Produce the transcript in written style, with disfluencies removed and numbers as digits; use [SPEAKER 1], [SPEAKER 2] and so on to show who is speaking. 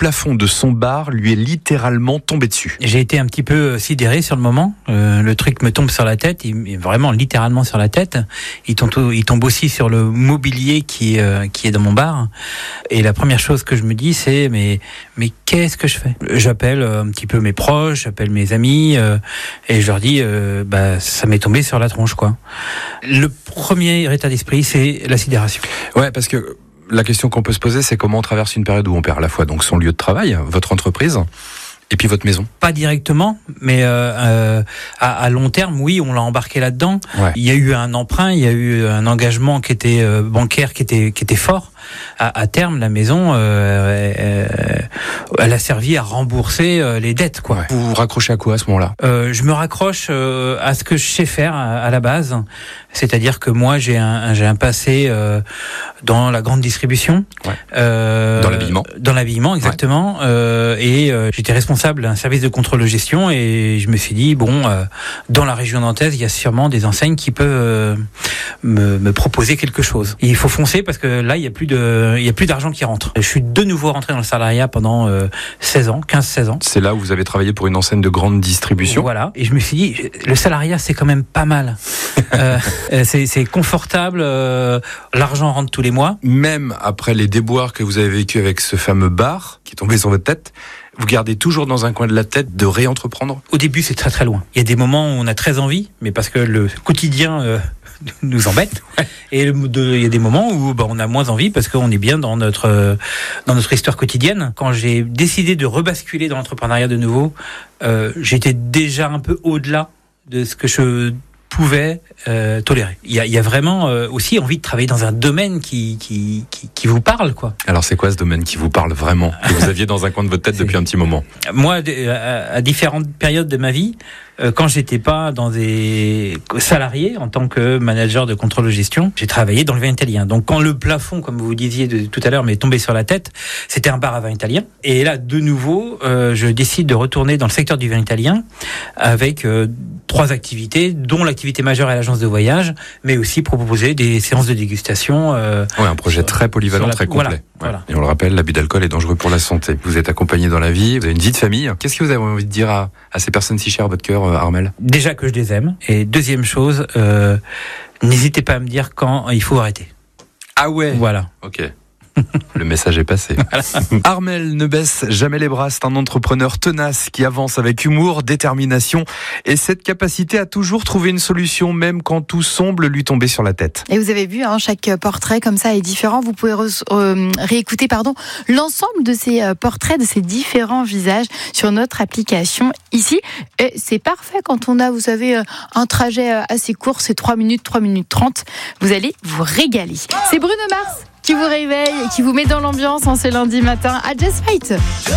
[SPEAKER 1] plafond de son bar lui est littéralement tombé dessus.
[SPEAKER 2] J'ai été un petit peu sidéré sur le moment. Le truc me tombe sur la tête, vraiment littéralement sur la tête. Il tombe aussi sur le mobilier qui est dans mon bar. Et la première chose que je me dis, c'est mais qu'est-ce que je fais ? J'appelle un petit peu mes proches, j'appelle mes amis et je leur dis ça m'est tombé sur la tronche, quoi. Le premier état d'esprit, c'est la sidération.
[SPEAKER 1] Ouais, parce que la question qu'on peut se poser, c'est comment on traverse une période où on perd à la fois donc son lieu de travail, votre entreprise, et puis votre maison.
[SPEAKER 2] Pas directement, mais à long terme, oui, on l'a embarqué là-dedans.
[SPEAKER 1] Ouais.
[SPEAKER 2] Il y a eu un emprunt, il y a eu un engagement qui était bancaire, qui était fort. À terme, la maison, elle a servi à rembourser les dettes, quoi.
[SPEAKER 1] Ouais. Vous vous raccrochez à quoi à ce moment-là ?
[SPEAKER 2] Je me raccroche à ce que je sais faire à la base, c'est-à-dire que moi j'ai un passé dans la grande distribution,
[SPEAKER 1] ouais. Dans l'habillement,
[SPEAKER 2] exactement, ouais. Et j'étais responsable d'un service de contrôle de gestion et je me suis dit dans la région nantaise il y a sûrement des enseignes qui peuvent me proposer quelque chose. Et il faut foncer parce que là il y a plus d'argent qui rentre. Je suis de nouveau rentré dans le salariat pendant 15-16 ans. C'est
[SPEAKER 1] là où vous avez travaillé pour une enseigne de grande distribution.
[SPEAKER 2] Voilà. Et je me suis dit, le salariat, c'est quand même pas mal. C'est confortable. L'argent rentre tous les mois.
[SPEAKER 1] Même après les déboires que vous avez vécu avec ce fameux bar qui est tombé sur votre tête, vous gardez toujours dans un coin de la tête de réentreprendre ?
[SPEAKER 2] Au début, c'est très très loin. Il y a des moments où on a très envie, mais parce que le quotidien nous embête. Et il y a des moments où on a moins envie parce qu'on est bien dans notre histoire quotidienne. Quand j'ai décidé de rebasculer dans l'entrepreneuriat de nouveau, j'étais déjà un peu au-delà de ce que je pouvait tolérer. Il y a vraiment aussi envie de travailler dans un domaine qui vous parle, quoi.
[SPEAKER 1] Alors c'est quoi ce domaine qui vous parle vraiment, que vous aviez dans un coin de votre tête depuis un petit moment ?
[SPEAKER 2] Moi, à différentes périodes de ma vie, quand j'étais pas dans des salariés en tant que manager de contrôle de gestion, j'ai travaillé dans le vin italien. Donc quand le plafond, comme vous disiez tout à l'heure, m'est tombé sur la tête, c'était un bar à vin italien. Et là, de nouveau, je décide de retourner dans le secteur du vin italien avec 3 activités, dont l'activité majeure est l'agence de voyage, mais aussi proposer des séances de dégustation.
[SPEAKER 1] Un projet très polyvalent, très complet.
[SPEAKER 2] Voilà.
[SPEAKER 1] Et on le rappelle, l'abus d'alcool est dangereux pour la santé. Vous êtes accompagné dans la vie, vous avez une vie de famille. Qu'est-ce que vous avez envie de dire à ces personnes si chères à votre cœur, Armelle ?
[SPEAKER 2] Déjà que je les aime. Et deuxième chose, n'hésitez pas à me dire quand il faut arrêter.
[SPEAKER 1] Ah ouais ?
[SPEAKER 2] Voilà.
[SPEAKER 1] Ok. Le message est passé. Armelle ne baisse jamais les bras. C'est un entrepreneur tenace qui avance avec humour, détermination et cette capacité à toujours trouver une solution, même quand tout semble lui tomber sur la tête.
[SPEAKER 3] Et vous avez vu, chaque portrait comme ça est différent. Vous pouvez réécouter l'ensemble de ces portraits, de ces différents visages sur notre application ici. Et c'est parfait quand on a, vous savez, un trajet assez court, c'est 3 minutes 30. Vous allez vous régaler. C'est Bruno Mars qui vous réveille et qui vous met dans l'ambiance en ce lundi matin à Just Fight.